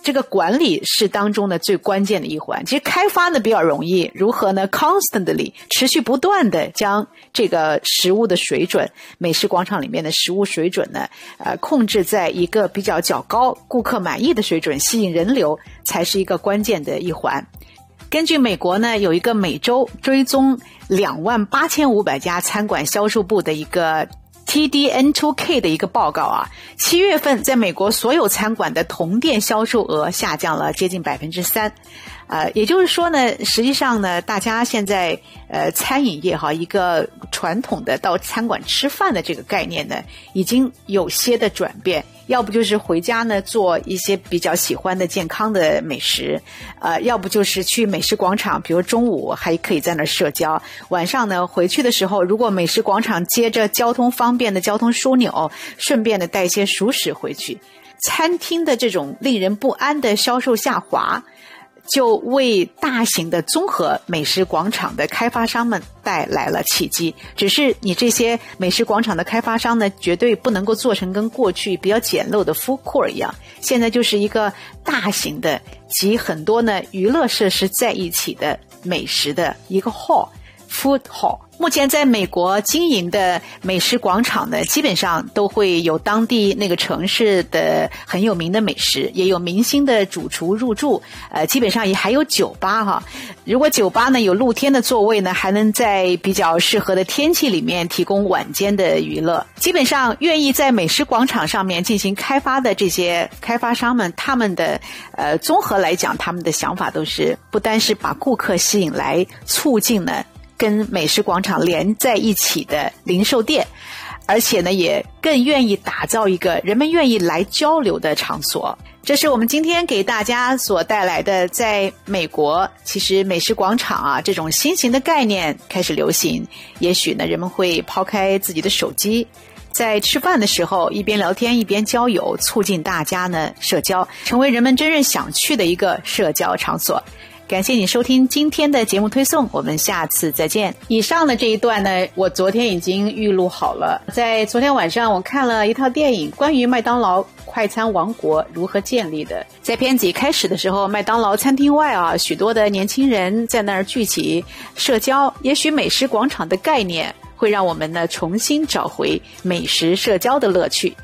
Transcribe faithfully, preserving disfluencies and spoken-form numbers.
这个管理是当中的最关键的一环。其实开发呢比较容易，如何呢 constantly 持续不断的将这个食物的水准，美食广场里面的食物水准呢呃控制在一个比较较高顾客满意的水准，吸引人流才是一个关键的一环。根据美国呢有一个每周追踪两万八千五百家餐馆销售部的一个 T D N 二 K 的一个报告啊，七月份在美国所有餐馆的同店销售额下降了接近百分之三。呃，也就是说呢，实际上呢，大家现在呃餐饮业哈，一个传统的到餐馆吃饭的这个概念呢，已经有些的转变。要不就是回家呢做一些比较喜欢的健康的美食，呃，要不就是去美食广场，比如中午还可以在那儿社交，晚上呢回去的时候，如果美食广场接着交通方便的交通枢纽，顺便的带一些熟食回去。餐厅的这种令人不安的销售下滑，就为大型的综合美食广场的开发商们带来了契机。只是你这些美食广场的开发商呢，绝对不能够做成跟过去比较简陋的 food court 一样，现在就是一个大型的集很多呢娱乐设施在一起的美食的一个 hall food hall。目前在美国经营的美食广场呢，基本上都会有当地那个城市的很有名的美食，也有明星的主厨入驻，呃，基本上也还有酒吧哈。如果酒吧呢有露天的座位呢，还能在比较适合的天气里面提供晚间的娱乐。基本上愿意在美食广场上面进行开发的这些开发商们，他们的呃综合来讲，他们的想法都是不单是把顾客吸引来，促进呢跟美食广场连在一起的零售店，而且呢也更愿意打造一个人们愿意来交流的场所。这是我们今天给大家所带来的，在美国其实美食广场啊这种新型的概念开始流行，也许呢人们会抛开自己的手机，在吃饭的时候一边聊天一边交友，促进大家呢社交，成为人们真正想去的一个社交场所。感谢你收听今天的节目推送，我们下次再见。以上的这一段呢，我昨天已经预录好了。在昨天晚上我看了一套电影，关于麦当劳快餐王国如何建立的。在片子一开始的时候，麦当劳餐厅外啊，许多的年轻人在那儿聚集社交，也许美食广场的概念会让我们呢重新找回美食社交的乐趣。